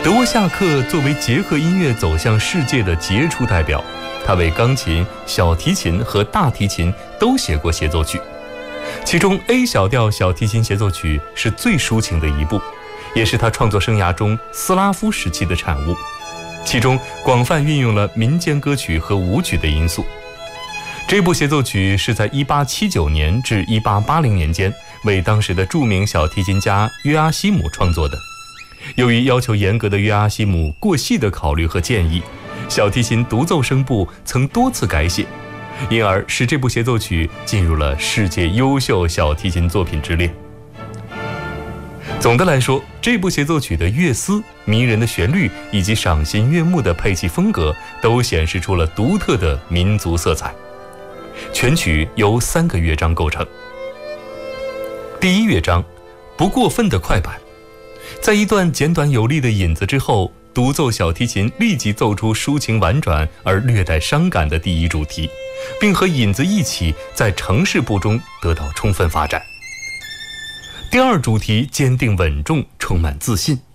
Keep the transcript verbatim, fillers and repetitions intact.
德沃夏克作为结合音乐走向世界的杰出代表，他为钢琴、小提琴和大提琴都写过协奏曲，其中 A 小调小提琴协奏曲是最抒情的一部，也是他创作生涯中斯拉夫时期的产物，其中广泛运用了民间歌曲和舞曲的因素。这部协奏曲是在一八七九年至一八八零年间为当时的著名小提琴家约阿希姆创作的。由于要求严格的约阿希姆过细的考虑和建议，小提琴独奏声部曾多次改写，因而使这部协奏曲进入了世界优秀小提琴作品之列。总的来说，这部协奏曲的乐思、迷人的旋律以及赏心悦目的配器风格都显示出了独特的民族色彩。全曲由三个乐章构成。第一乐章，不过分的快板。在一段简短有力的引子之后，独奏小提琴立即奏出抒情婉转而略带伤感的第一主题，并和引子一起在城市部中得到充分发展。第二主题坚定稳重，充满自信。